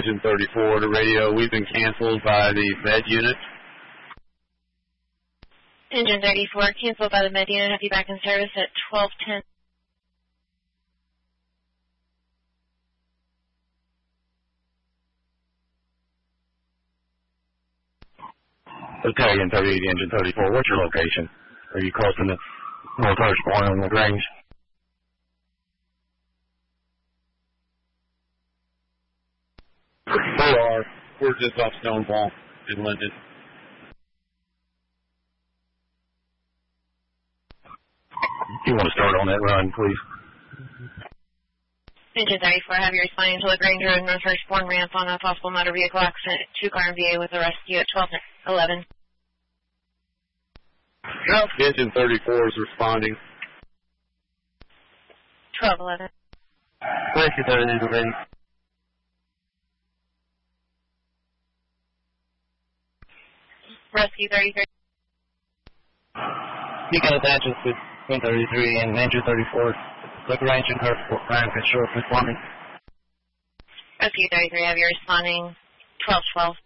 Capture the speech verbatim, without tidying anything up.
Engine thirty-four to radio. We've been canceled by the med unit. Engine thirty-four, canceled by the med unit. Have you back in service at twelve ten. Battalion thirty-eight, Engine thirty-four, what's your location? Are you crossing the military spawn on LaGrange? We are. We're just off Stonewall in Linden. You want to start on that run, please? Engine thirty-four, have you responding to LaGrange Road, Northwest Bourne ramp on a possible motor vehicle accident, two-car M V A with a rescue at twelve eleven. Engine thirty-four is responding. twelve eleven. Rescue thirty-eight already. Rescue thirty-three. You got attachments with Twin thirty-three and Engine thirty-four. LaGrange and Herb Ryan Fitzgerald responding. Rescue thirty-three, have you responding twelve twelve.